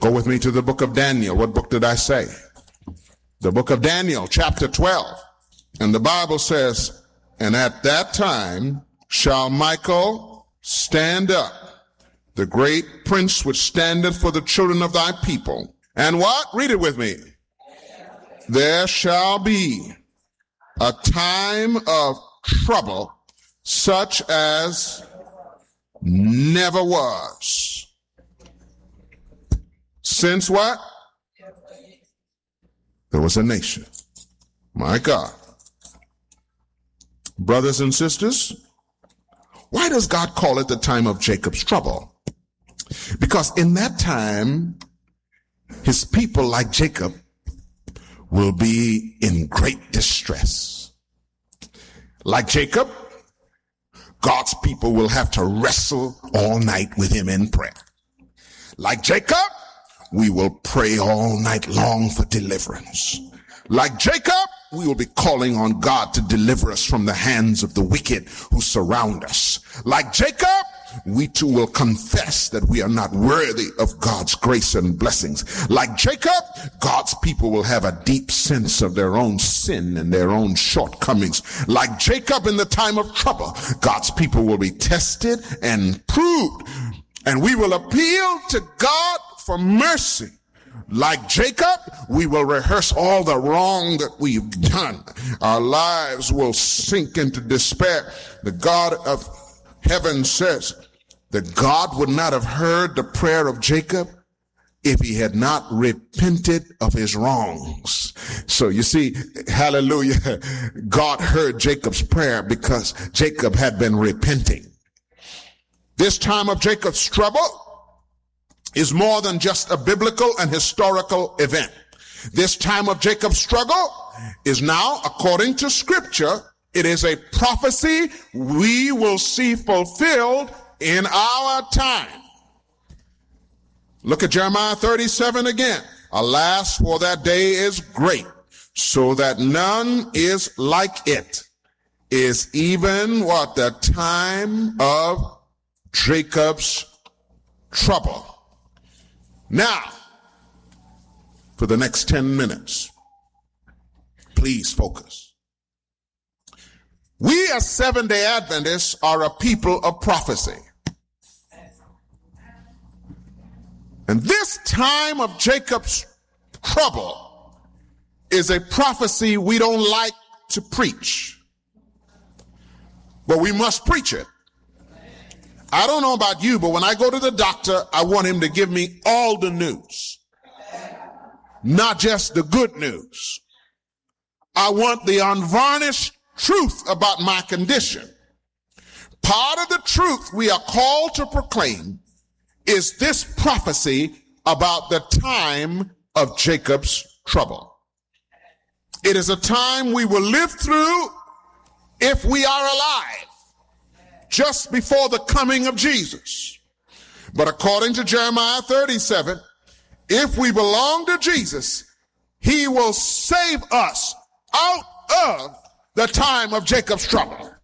Go with me to the book of Daniel. What book did I say? The book of Daniel, chapter 12. And the Bible says, and at that time shall Michael stand up, the great prince which standeth for the children of thy people. And what? Read it with me. There shall be a time of trouble such as never was. Since what? There was a nation. My God. Brothers and sisters, why does God call it the time of Jacob's trouble? Because in that time, his people like Jacob will be in great distress. Like Jacob, God's people will have to wrestle all night with him in prayer. Like Jacob, we will pray all night long for deliverance. Like Jacob, we will be calling on God to deliver us from the hands of the wicked who surround us. Like Jacob, we too will confess that we are not worthy of God's grace and blessings. Like Jacob, God's people will have a deep sense of their own sin and their own shortcomings. Like Jacob in the time of trouble, God's people will be tested and proved, and we will appeal to God for mercy. Like Jacob, we will rehearse all the wrong that we've done. Our lives will sink into despair. The God of heaven says that God would not have heard the prayer of Jacob if he had not repented of his wrongs. So you see, hallelujah, God heard Jacob's prayer because Jacob had been repenting. This time of Jacob's trouble is more than just a biblical and historical event. This time of Jacob's struggle is now, according to scripture, it is a prophecy we will see fulfilled in our time. Look at Jeremiah 37 again. Alas, for that day is great, so that none is like it, is even what? The time of Jacob's trouble. Now, for the next 10 minutes, please focus. We as Seventh-day Adventists are a people of prophecy. And this time of Jacob's trouble is a prophecy we don't like to preach, but we must preach it. I don't know about you, but when I go to the doctor, I want him to give me all the news, not just the good news. I want the unvarnished truth about my condition. Part of the truth we are called to proclaim is this prophecy about the time of Jacob's trouble. It is a time we will live through if we are alive, just before the coming of Jesus. But according to Jeremiah 37, if we belong to Jesus, he will save us out of the time of Jacob's trouble.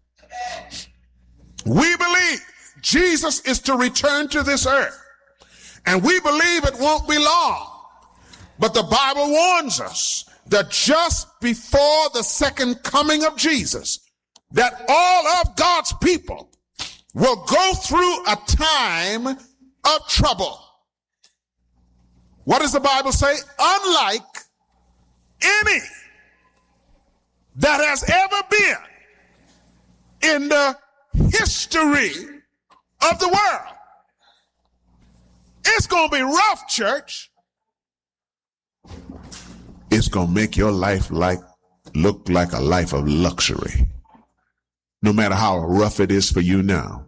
We believe Jesus is to return to this earth, and we believe it won't be long. But the Bible warns us that just before the second coming of Jesus, that all of God's people will go through a time of trouble. What does the Bible say? Unlike any that has ever been in the history of the world. It's going to be rough, church. It's going to make your life look like a life of luxury. No matter how rough it is for you now,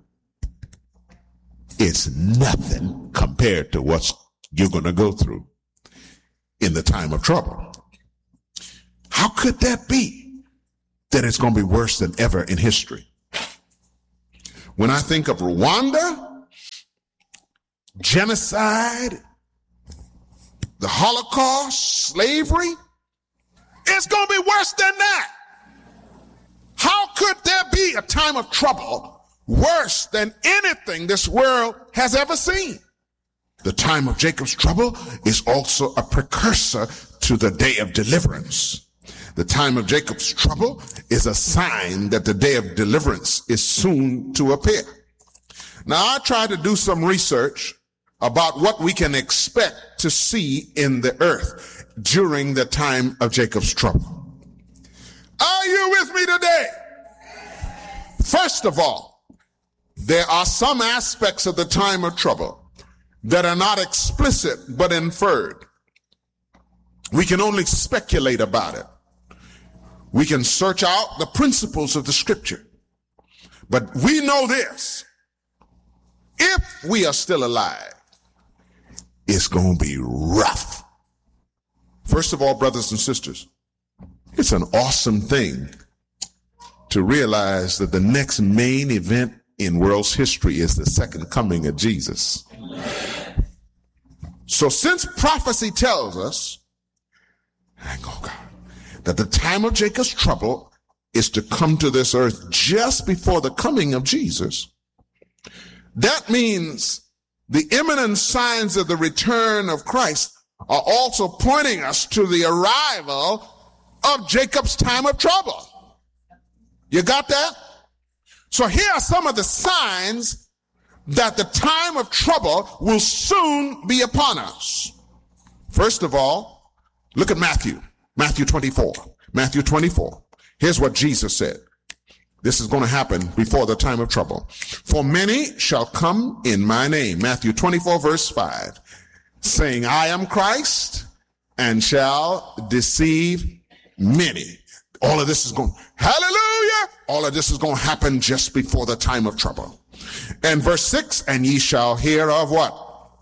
it's nothing compared to what you're going to go through in the time of trouble. How could that be that it's going to be worse than ever in history? When I think of Rwanda, genocide, the Holocaust, slavery, it's going to be worse than that. How could there be a time of trouble worse than anything this world has ever seen? The time of Jacob's trouble is also a precursor to the day of deliverance. The time of Jacob's trouble is a sign that the day of deliverance is soon to appear. Now, I tried to do some research about what we can expect to see in the earth during the time of Jacob's trouble. Are you with me today? First of all, there are some aspects of the time of trouble that are not explicit but inferred. We can only speculate about it. We can search out the principles of the scripture. But we know this. If we are still alive, it's going to be rough. First of all, brothers and sisters, it's an awesome thing to realize that the next main event in world's history is the second coming of Jesus. So since prophecy tells us that the time of Jacob's trouble is to come to this earth just before the coming of Jesus, that means the imminent signs of the return of Christ are also pointing us to the arrival of Jacob's time of trouble. You got that? So here are some of the signs that the time of trouble will soon be upon us. First of all, look at Matthew 24. Matthew 24. Here's what Jesus said. This is going to happen before the time of trouble. For many shall come in my name. Matthew 24 verse 5. Saying, I am Christ, and shall deceive many. All of this is going, hallelujah! All of this is going to happen just before the time of trouble. And verse 6, and ye shall hear of what?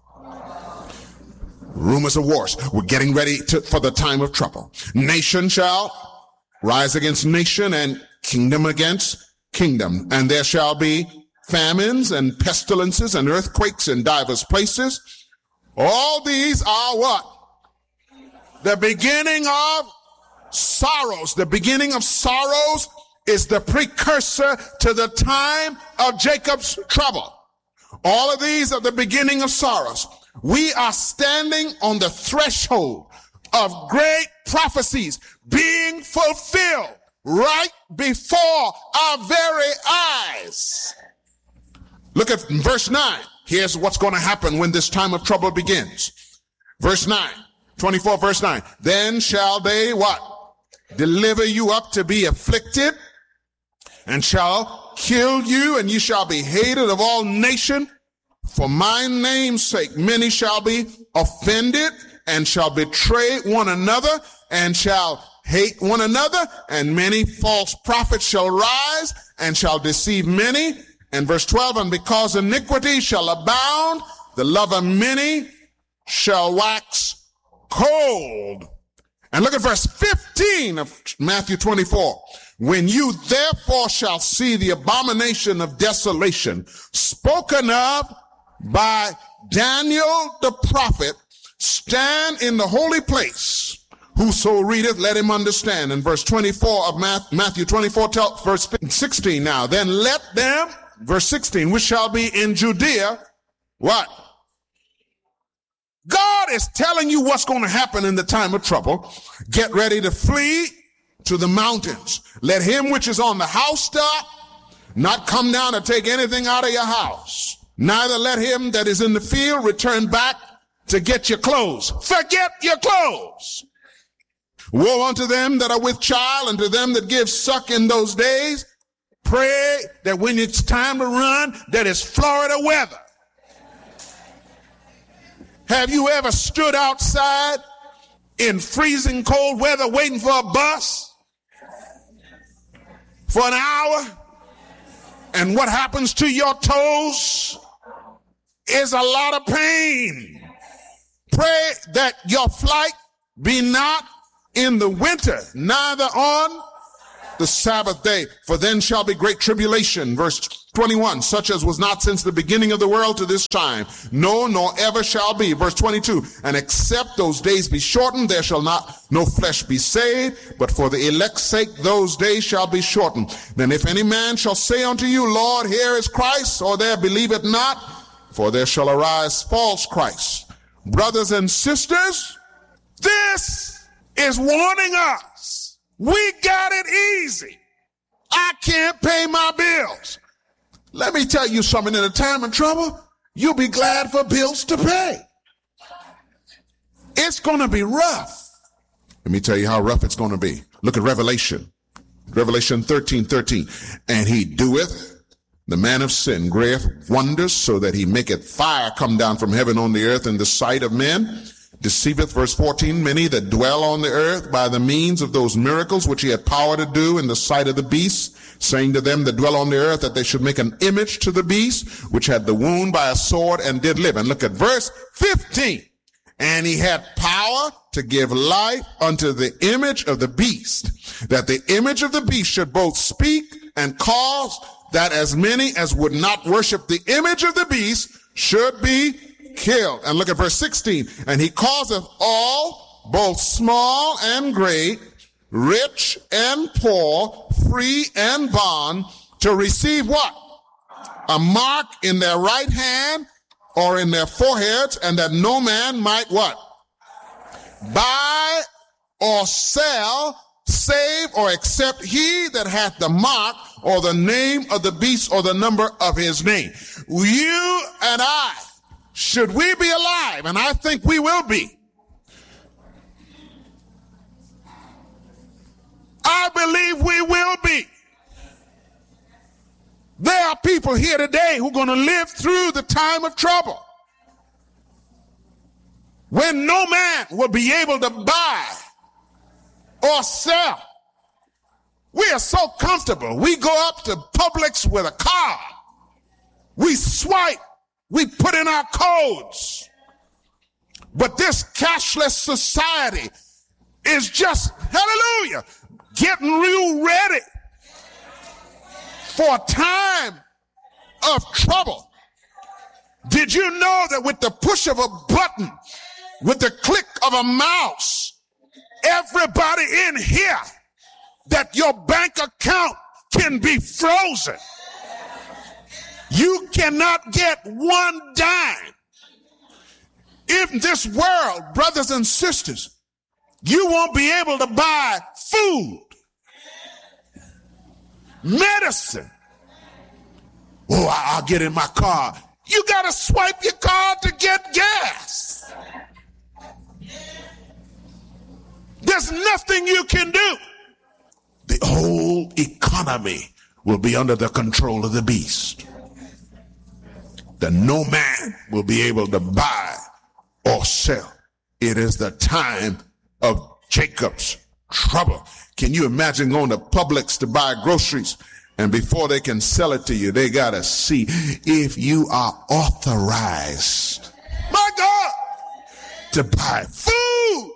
Rumors of wars. We're getting ready for the time of trouble. Nation shall rise against nation, and kingdom against kingdom. And there shall be famines and pestilences and earthquakes in divers places. All these are what? The beginning of sorrows. The beginning of sorrows is the precursor to the time of Jacob's trouble. All of these are the beginning of sorrows. We are standing on the threshold of great prophecies being fulfilled right before our very eyes. Look at verse 9. Here's what's going to happen when this time of trouble begins. Verse 9, 24 verse 9. Then shall they what? Deliver you up to be afflicted, and shall kill you, and you shall be hated of all nations for my name's sake. Many shall be offended, and shall betray one another, and shall hate one another, and many false prophets shall rise, and shall deceive many. And verse 12, and because iniquity shall abound, the love of many shall wax cold. And look at verse 15 of Matthew 24. When you therefore shall see the abomination of desolation spoken of by Daniel the prophet stand in the holy place, whoso readeth, let him understand. In verse 24 of Matthew 24, verse 16 now. Then let them, verse 16, which shall be in Judea, what? God is telling you what's going to happen in the time of trouble. Get ready to flee to the mountains. Let him which is on the housetop not come down to take anything out of your house. Neither let him that is in the field return back to get your clothes. Forget your clothes. Woe unto them that are with child, and to them that give suck in those days. Pray that when it's time to run, that it's Florida weather. Have you ever stood outside in freezing cold weather waiting for a bus for an hour? And what happens to your toes is a lot of pain. Pray that your flight be not in the winter, neither on the Sabbath day, for then shall be great tribulation. Verse 21, such as was not since the beginning of the world to this time, no, nor ever shall be. Verse 22, and except those days be shortened, there shall no flesh be saved, but for the elect's sake those days shall be shortened. Then if any man shall say unto you, Lord, here is Christ, or there believe it not, for there shall arise false Christs. Brothers and sisters, this is warning us. We got it easy. I can't pay my bills. Let me tell you something. In a time of trouble, you'll be glad for bills to pay. It's going to be rough. Let me tell you how rough it's going to be. Look at Revelation 13:13. And he doeth the man of sin great wonders, so that he maketh fire come down from heaven on the earth in the sight of men. Deceiveth, verse 14, many that dwell on the earth by the means of those miracles which he had power to do in the sight of the beast, saying to them that dwell on the earth that they should make an image to the beast, which had the wound by a sword and did live. And look at verse 15. And he had power to give life unto the image of the beast, that the image of the beast should both speak and cause that as many as would not worship the image of the beast should be killed. And look at verse 16. And he causeth all, both small and great, rich and poor, free and bond, to receive what? A mark in their right hand or in their foreheads, and that no man might what? Buy or sell, save or except he that hath the mark or the name of the beast or the number of his name. You and I, should we be alive, and I think we will be, I believe we will be. There are people here today who are going to live through the time of trouble when no man will be able to buy or sell. We are so comfortable. We go up to Publix with a card. We swipe. We put in our codes. But this cashless society is just, hallelujah, getting you ready for a time of trouble. Did you know that with the push of a button, with the click of a mouse, everybody in here, that your bank account can be frozen? You cannot get one dime. In this world, brothers and sisters, you won't be able to buy food, medicine. Oh, I'll get in my car. You got to swipe your card to get gas. There's nothing you can do. The whole economy will be under the control of the beast. That no man will be able to buy or sell. It is the time of Jacob's trouble. Can you imagine going to Publix to buy groceries, and before they can sell it to you, they got to see if you are authorized, my God, to buy food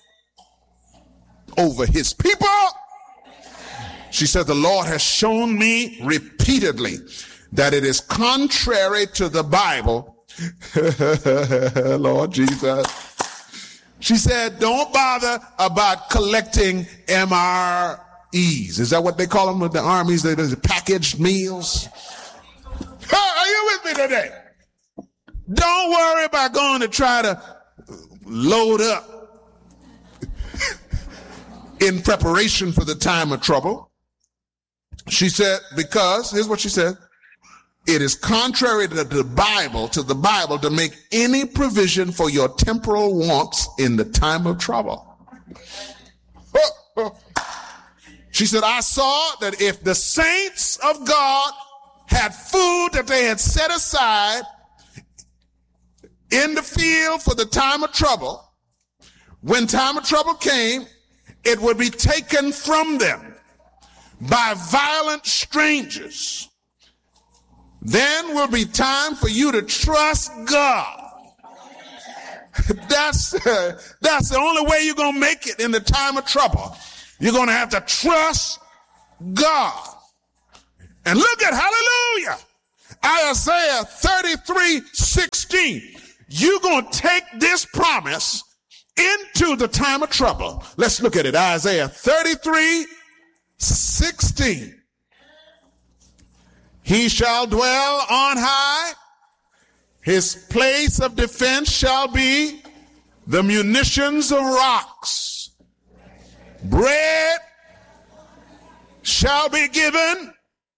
over his people? She said, the Lord has shown me repeatedly that it is contrary to the Bible. Lord Jesus. She said, don't bother about collecting MREs. Is that what they call them with the armies? They do packaged meals. Are you with me today? Don't worry about going to try to load up in preparation for the time of trouble. She said, because, here's what she said, it is contrary to the Bible to make any provision for your temporal wants in the time of trouble. She said, I saw that if the saints of God had food that they had set aside in the field for the time of trouble, when time of trouble came, it would be taken from them by violent strangers. Then will be time for you to trust God. That's the only way you're going to make it in the time of trouble. You're going to have to trust God. And look at, hallelujah, Isaiah 33:16. You're going to take this promise into the time of trouble. Let's look at it. Isaiah 33:16. He shall dwell on high His place of defense shall be the munitions of rocks. Bread shall be given.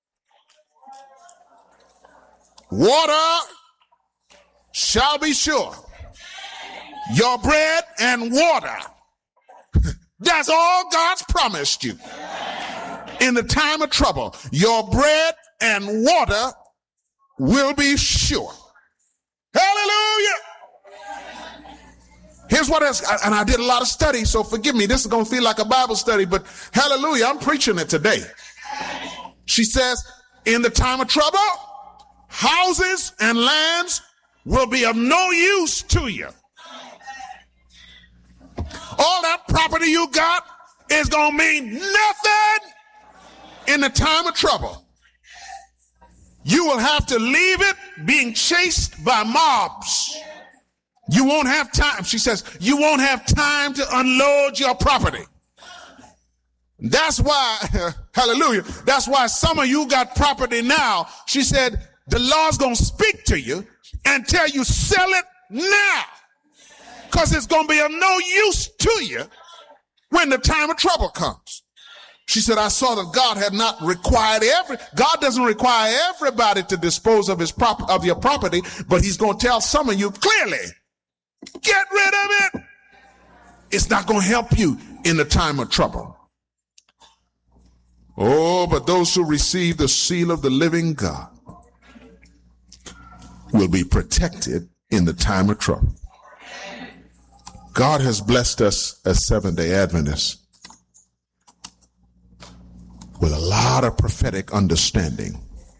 Water shall be sure. Your bread and water. That's all God's promised you. In the time of trouble, your bread and water will be sure. Hallelujah. Here's what else, and I did a lot of study, so forgive me. This is going to feel like a Bible study, but hallelujah, I'm preaching it today. She says, in the time of trouble, houses and lands will be of no use to you. All that property you got is going to mean nothing in the time of trouble. You will have to leave it being chased by mobs. You won't have time. She says, you won't have time to unload your property. That's why, hallelujah, that's why some of you got property now. She said, the Lord's going to speak to you and tell you, sell it now. Because it's going to be of no use to you when the time of trouble comes. She said, I saw that God had not required God doesn't require everybody to dispose of of your property, but he's going to tell some of you clearly, get rid of it. It's not going to help you in the time of trouble. Oh, but those who receive the seal of the living God will be protected in the time of trouble. God has blessed us as Seventh-day Adventists with a lot of prophetic understanding.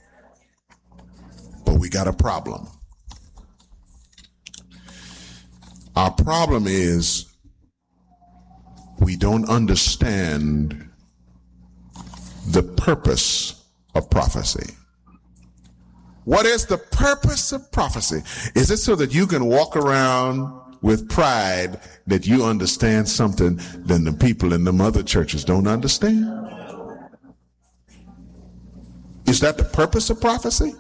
But we got a problem. Our problem is we don't understand the purpose of prophecy. What is the purpose of prophecy? Is it so that you can walk around with pride that you understand something that the people in them other churches don't understand? Is that the purpose of prophecy?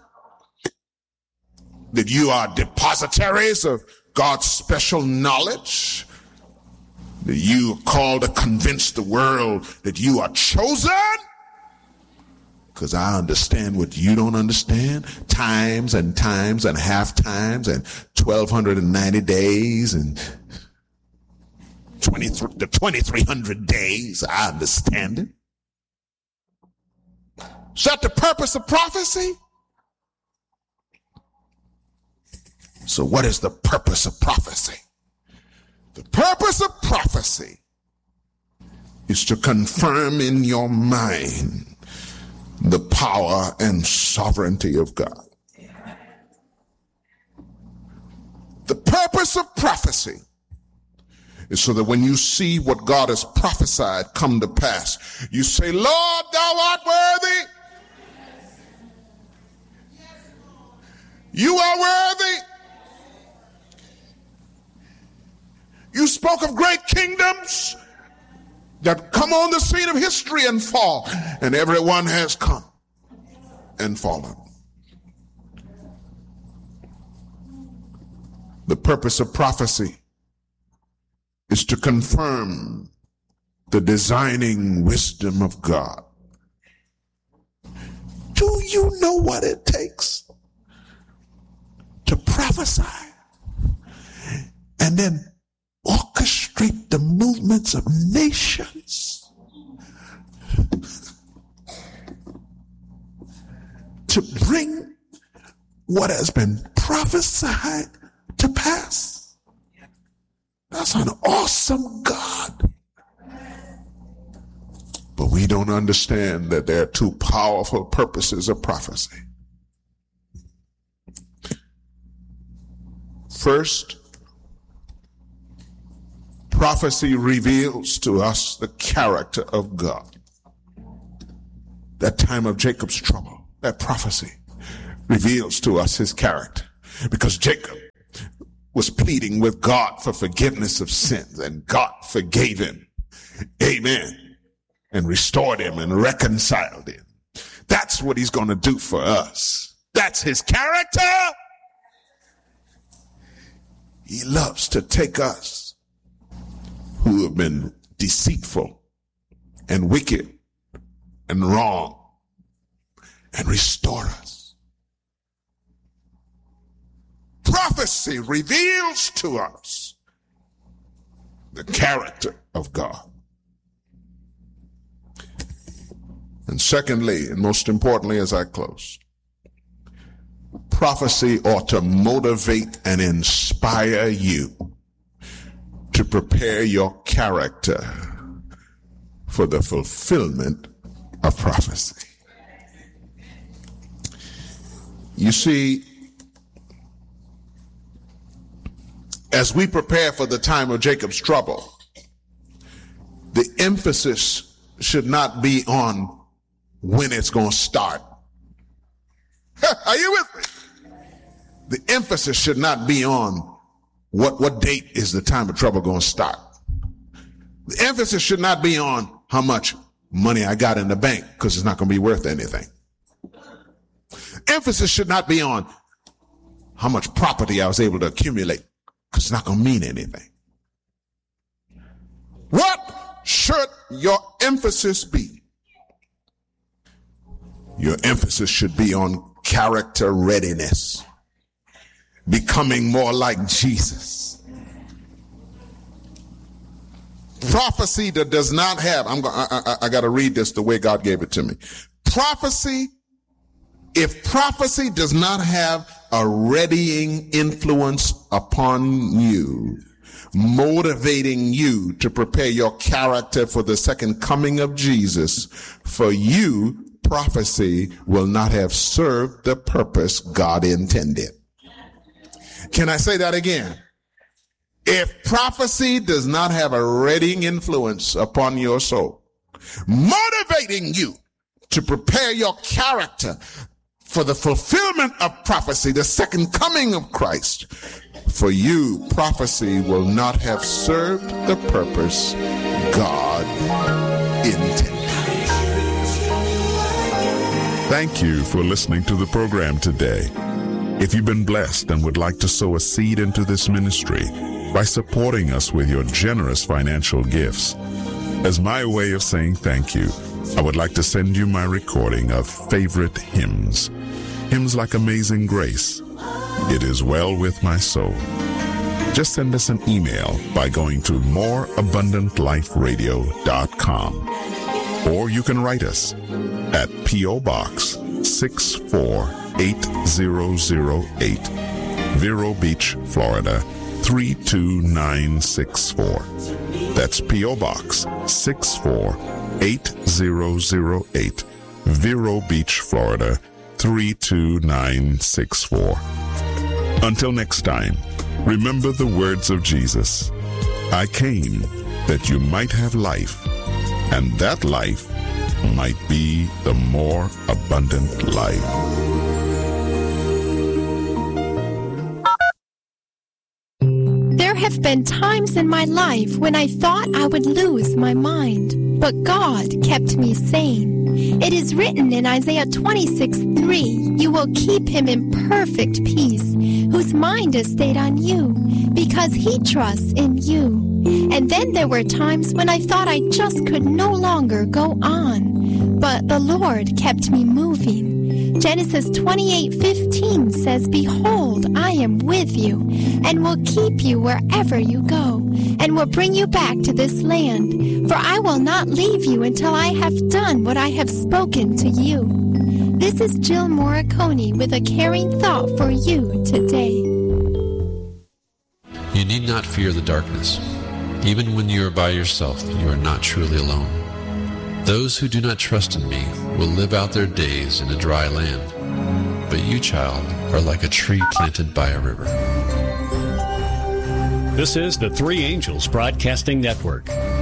That you are depositaries of God's special knowledge? That you are called to convince the world that you are chosen? Because I understand what you don't understand. Times and half times and 1,290 days and 2,300 days. I understand it. Is that the purpose of prophecy? So what is the purpose of prophecy? The purpose of prophecy is to confirm in your mind the power and sovereignty of God. The purpose of prophecy is so that when you see what God has prophesied come to pass, you say, Lord, thou art worthy. You are worthy. You spoke of great kingdoms that come on the scene of history and fall, and everyone has come and fallen. The purpose of prophecy is to confirm the designing wisdom of God. Do you know what it takes to prophesy and then orchestrate the movements of nations to bring what has been prophesied to pass? That's an awesome God. But we don't understand that there are two powerful purposes of prophecy. First, prophecy reveals to us the character of God. That time of Jacob's trouble, that prophecy reveals to us his character. Because Jacob was pleading with God for forgiveness of sins, and God forgave him. Amen. And restored him and reconciled him. That's what he's going to do for us. That's his character. He loves to take us who have been deceitful and wicked and wrong and restore us. Prophecy reveals to us the character of God. And secondly, and most importantly as I close, prophecy ought to motivate and inspire you to prepare your character for the fulfillment of prophecy. You see, as we prepare for the time of Jacob's trouble, the emphasis should not be on when it's going to start. Are you with me? The emphasis should not be on what date is the time of trouble going to start. The emphasis should not be on how much money I got in the bank, because it's not going to be worth anything. Emphasis should not be on how much property I was able to accumulate, because it's not going to mean anything. What should your emphasis be? Your emphasis should be on character readiness, becoming more like Jesus. Prophecy that does not have, I got to read this the way God gave it to me. Prophecy, if prophecy does not have a readying influence upon you, motivating you to prepare your character for the second coming of Jesus, for you, prophecy will not have served the purpose God intended. Can I say that again? If prophecy does not have a readying influence upon your soul, motivating you to prepare your character for the fulfillment of prophecy, the second coming of Christ, for you, prophecy will not have served the purpose God intended. Thank you for listening to the program today. If you've been blessed and would like to sow a seed into this ministry by supporting us with your generous financial gifts, as my way of saying thank you, I would like to send you my recording of favorite hymns. Hymns like Amazing Grace, It Is Well With My Soul. Just send us an email by going to moreabundantliferadio.com. Or you can write us at P.O. Box 64808, Vero Beach, Florida 32964. That's P.O. Box 64808, Vero Beach, Florida 32964. Until next time, remember the words of Jesus. I came that you might have life, and that life might be the more abundant life. There have been times in my life when I thought I would lose my mind, but God kept me sane. It is written in Isaiah 26:3, you will keep him in perfect peace, whose mind is stayed on you, because he trusts in you. And then there were times when I thought I just could no longer go on, but the Lord kept me moving. Genesis 28:15 says, behold, I am with you, and will keep you wherever you go, and will bring you back to this land, for I will not leave you until I have done what I have spoken to you. This is Jill Morricone with a caring thought for you today. You need not fear the darkness. Even when you are by yourself, you are not truly alone. Those who do not trust in me will live out their days in a dry land. But you, child, are like a tree planted by a river. This is the Three Angels Broadcasting Network.